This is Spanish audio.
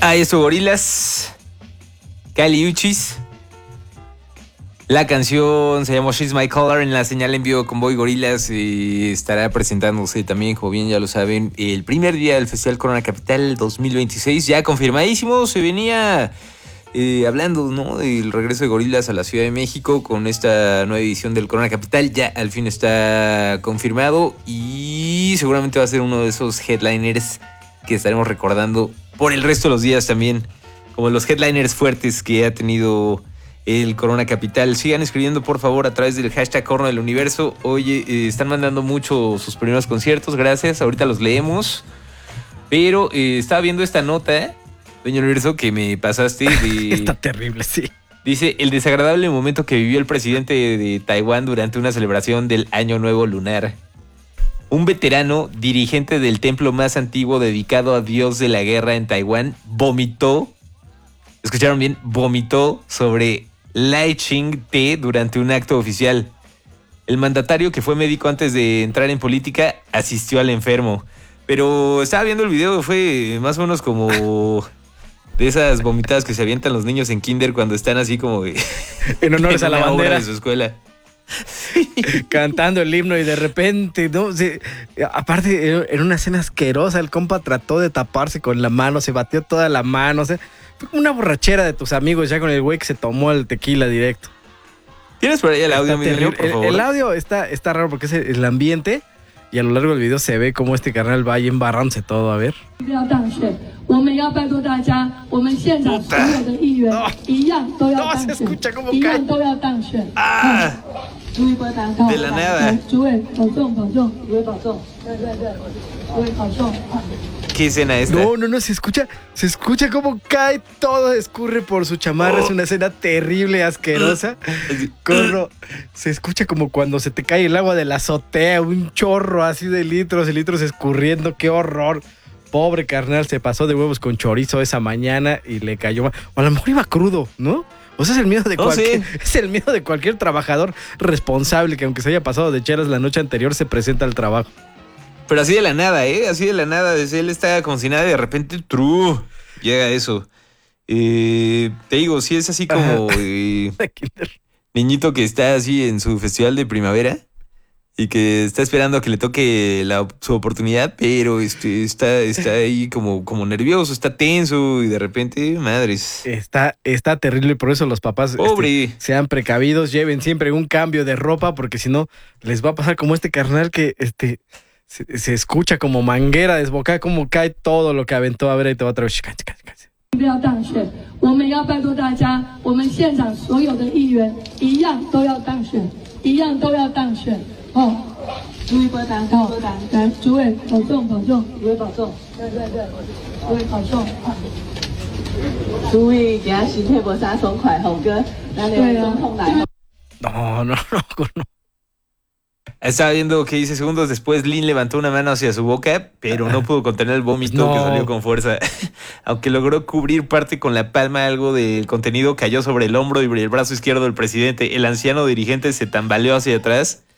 Eso, Gorilas. Kali Uchis. La canción se llama She's My Color en la señal en vivo con Boy Gorilas. Estará presentándose también, como bien ya lo saben, el primer día del Festival Corona Capital 2026. Ya confirmadísimo, se venía hablando, ¿no?, del regreso de Gorilas a la Ciudad de México con esta nueva edición del Corona Capital. Ya al fin está confirmado y seguramente va a ser uno de esos headliners que estaremos recordando por el resto de los días también, como los headliners fuertes que ha tenido el Corona Capital. Sigan escribiendo, por favor, a través del hashtag Corona del Universo. Oye, están mandando mucho sus primeros conciertos, gracias, ahorita los leemos. Pero estaba viendo esta nota, Doña Universo, que me pasaste de... Está terrible, sí. Dice, el desagradable momento que vivió el presidente de Taiwán durante una celebración del Año Nuevo Lunar. Un veterano, dirigente del templo más antiguo dedicado a Dios de la guerra en Taiwán, vomitó, escucharon bien, vomitó sobre Lai Ching-te durante un acto oficial. El mandatario, que fue médico antes de entrar en política, asistió al enfermo. Pero estaba viendo el video, fue más o menos como de esas vomitadas que se avientan los niños en kinder cuando están así como en honores a la bandera de su escuela. Cantando el himno y de repente, ¿no? Aparte, era una escena asquerosa. El compa trató de taparse con la mano, se batió toda la mano. O sea, fue como una borrachera de tus amigos ya con el güey que se tomó el tequila directo. ¿Tienes por ahí el audio, mi niño, por favor? El audio está raro porque es el ambiente y a lo largo del video se ve cómo este carnal va ahí embarrándose todo. A ver. No, se escucha como cae. De la nada. ¿Qué escena esta? No, se escucha como cae todo, escurre por su chamarra. Es una escena terrible, asquerosa. Corro, se escucha como cuando se te cae el agua de la azotea, un chorro así de litros y litros escurriendo. ¡Qué horror! Pobre carnal, se pasó de huevos con chorizo esa mañana y le cayó. O a lo mejor iba crudo, ¿no? O sea, es el miedo de es el miedo de cualquier trabajador responsable que, aunque se haya pasado de cheras la noche anterior, se presenta al trabajo. Pero así de la nada, así de la nada. Desde él está como si nada, de repente llega eso. Te digo, sí es así como niñito que está así en su festival de primavera y que está esperando a que le toque su oportunidad, pero está ahí como nervioso, está tenso y de repente, madres. Está terrible, por eso los papás sean precavidos, lleven siempre un cambio de ropa, porque si no les va a pasar como este carnal que se escucha como manguera desbocada, como cae todo lo que aventó. A ver, ahí te va otra vez. No. Estaba viendo que dice segundos después Lin levantó una mano hacia su boca, pero no pudo contener el vómito que salió con fuerza. Aunque logró cubrir parte con la palma, algo del contenido cayó sobre el hombro y el brazo izquierdo del presidente. El anciano dirigente se tambaleó hacia atrás